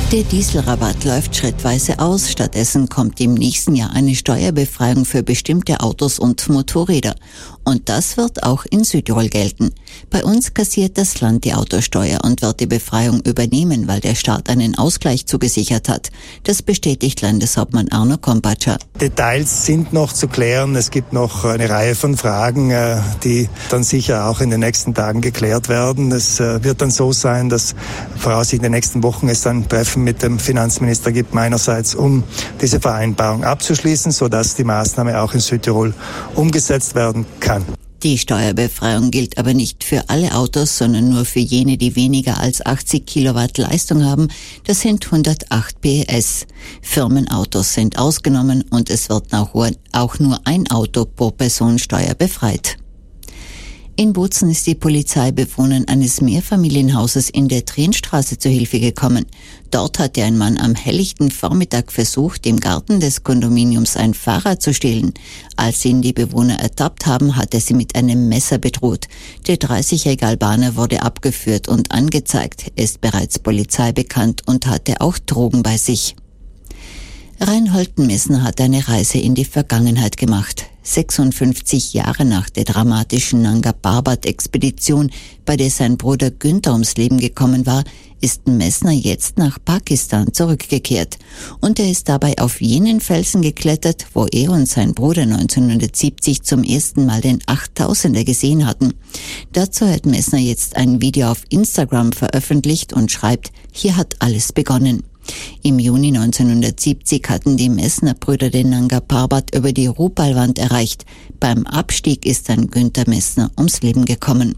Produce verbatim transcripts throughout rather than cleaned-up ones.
Der Dieselrabatt läuft schrittweise aus. Stattdessen kommt im nächsten Jahr eine Steuerbefreiung für bestimmte Autos und Motorräder. Und das wird auch in Südtirol gelten. Bei uns kassiert das Land die Autosteuer und wird die Befreiung übernehmen, weil der Staat einen Ausgleich zugesichert hat. Das bestätigt Landeshauptmann Arno Kompatscher. Details sind noch zu klären. Es gibt noch eine Reihe von Fragen, die dann sicher auch in den nächsten Tagen geklärt werden. Es wird dann so sein, dass voraussichtlich in den nächsten Wochen es dann Treffen mit dem Finanzminister gibt, meinerseits, um diese Vereinbarung abzuschließen, sodass die Maßnahme auch in Südtirol umgesetzt werden kann. Die Steuerbefreiung gilt aber nicht für alle Autos, sondern nur für jene, die weniger als achtzig Kilowatt Leistung haben. Das sind hundertacht P S. Firmenautos sind ausgenommen und es wird auch nur ein Auto pro Person steuerbefreit. In Bozen ist die Polizei Bewohnern eines Mehrfamilienhauses in der Trienstraße zu Hilfe gekommen. Dort hatte ein Mann am helllichten Vormittag versucht, im Garten des Kondominiums ein Fahrrad zu stehlen. Als ihn die Bewohner ertappt haben, hat er sie mit einem Messer bedroht. Der dreißigjährige Albaner wurde abgeführt und angezeigt. Er ist bereits Polizei bekannt und hatte auch Drogen bei sich. Reinhold Messner hat eine Reise in die Vergangenheit gemacht. sechsundfünfzig Jahre nach der dramatischen Nanga Parbat-Expedition, bei der sein Bruder Günther ums Leben gekommen war, ist Messner jetzt nach Pakistan zurückgekehrt. Und er ist dabei auf jenen Felsen geklettert, wo er und sein Bruder neunzehnhundertsiebzig zum ersten Mal den Achttausender gesehen hatten. Dazu hat Messner jetzt ein Video auf Instagram veröffentlicht und schreibt, hier hat alles begonnen. Im Juni neunzehnhundertsiebzig hatten die Messner-Brüder den Nanga Parbat über die Rupalwand erreicht. Beim Abstieg ist dann Günther Messner ums Leben gekommen.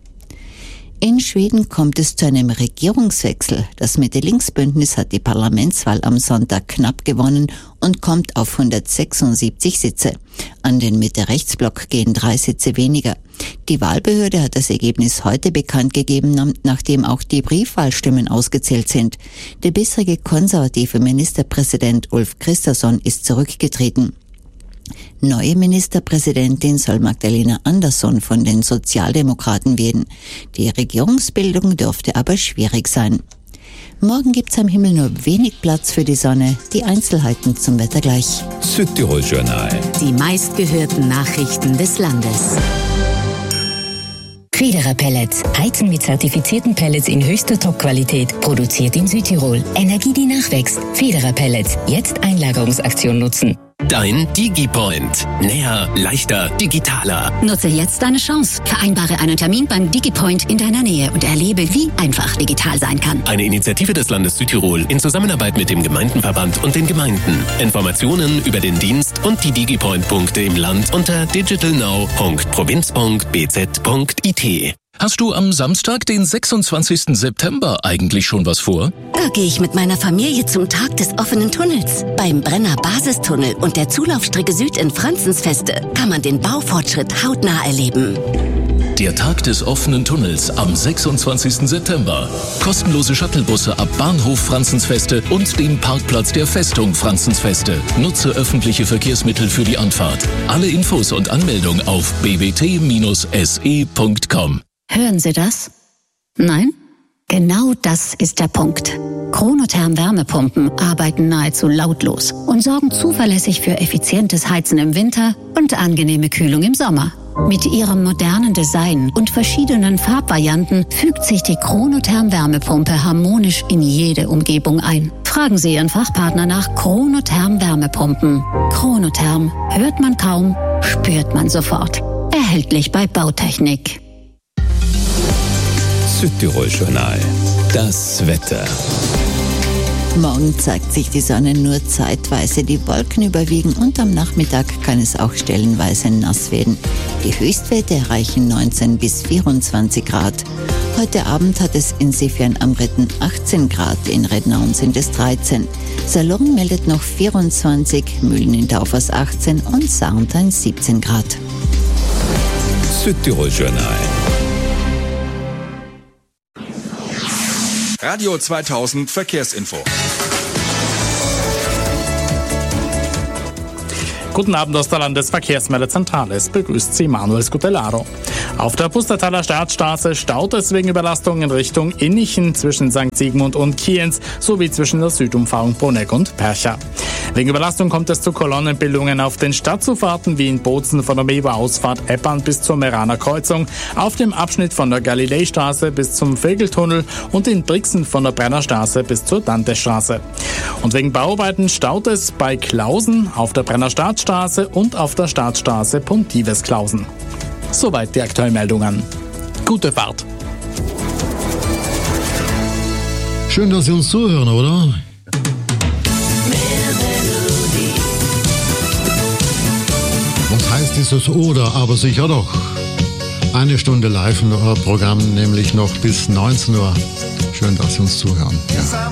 In Schweden kommt es zu einem Regierungswechsel. Das Mitte-Links-Bündnis hat die Parlamentswahl am Sonntag knapp gewonnen und kommt auf hundertsechsundsiebzig Sitze. An den Mitte-Rechts-Block gehen drei Sitze weniger. Die Wahlbehörde hat das Ergebnis heute bekannt gegeben, nachdem auch die Briefwahlstimmen ausgezählt sind. Der bisherige konservative Ministerpräsident Ulf Kristersson ist zurückgetreten. Neue Ministerpräsidentin soll Magdalena Andersson von den Sozialdemokraten werden. Die Regierungsbildung dürfte aber schwierig sein. Morgen gibt's am Himmel nur wenig Platz für die Sonne. Die Einzelheiten zum Wetter gleich. Südtirol Journal. Die meistgehörten Nachrichten des Landes. Federer Pellets. Heizen mit zertifizierten Pellets in höchster Top-Qualität. Produziert in Südtirol. Energie, die nachwächst. Federer Pellets. Jetzt Einlagerungsaktion nutzen. Dein DigiPoint. Näher, leichter, digitaler. Nutze jetzt deine Chance. Vereinbare einen Termin beim DigiPoint in deiner Nähe und erlebe, wie einfach digital sein kann. Eine Initiative des Landes Südtirol in Zusammenarbeit mit dem Gemeindenverband und den Gemeinden. Informationen über den Dienst und die DigiPoint-Punkte im Land unter digitalnow punkt provinz punkt b z punkt i t. Hast du am Samstag, den sechsundzwanzigsten September, eigentlich schon was vor? Da gehe ich mit meiner Familie zum Tag des offenen Tunnels. Beim Brenner Basistunnel und der Zulaufstrecke Süd in Franzensfeste kann man den Baufortschritt hautnah erleben. Der Tag des offenen Tunnels am sechsundzwanzigsten September. Kostenlose Shuttlebusse ab Bahnhof Franzensfeste und dem Parkplatz der Festung Franzensfeste. Nutze öffentliche Verkehrsmittel für die Anfahrt. Alle Infos und Anmeldung auf b b t Bindestrich s e punkt com. Hören Sie das? Nein? Genau das ist der Punkt. Chronotherm Wärmepumpen arbeiten nahezu lautlos und sorgen zuverlässig für effizientes Heizen im Winter und angenehme Kühlung im Sommer. Mit ihrem modernen Design und verschiedenen Farbvarianten fügt sich die Chronotherm Wärmepumpe harmonisch in jede Umgebung ein. Fragen Sie Ihren Fachpartner nach Chronotherm Wärmepumpen. Chronotherm hört man kaum, spürt man sofort. Erhältlich bei Bautechnik. Südtirol Journal. Das Wetter. Morgen zeigt sich die Sonne nur zeitweise, die Wolken überwiegen und am Nachmittag kann es auch stellenweise nass werden. Die Höchstwerte erreichen neunzehn bis vierundzwanzig Grad. Heute Abend hat es in Seefern am Ritten achtzehn Grad, in Rednaun sind es dreizehn. Salurn meldet noch vierundzwanzig, Mühlen in Taufers achtzehn und Sarntein siebzehn Grad. Südtirol Journal. Radio zweitausend Verkehrsinfo. Guten Abend aus der Landesverkehrsmeldezentrale. Es begrüßt Sie Manuel Scutellaro. Auf der Pustertaler Staatsstraße staut es wegen Überlastung in Richtung Innichen zwischen Sankt Sigmund und Kienz sowie zwischen der Südumfahrung Bruneck und Percha. Wegen Überlastung kommt es zu Kolonnenbildungen auf den Stadtzufahrten wie in Bozen von der Meber-Ausfahrt Eppern bis zur Meraner Kreuzung, auf dem Abschnitt von der Galileistraße bis zum Vegeltunnel und in Brixen von der Brennerstraße bis zur Dantestraße. Und wegen Bauarbeiten staut es bei Klausen auf der Brenner Staatsstraße und auf der Staatsstraße Pontives-Klausen. Soweit die aktuellen Meldungen. Gute Fahrt. Schön, dass Sie uns zuhören, oder? Was heißt dieses Oder? Aber sicher doch. Eine Stunde Live-Programm, nämlich noch bis neunzehn Uhr. Schön, dass Sie uns zuhören. Ja.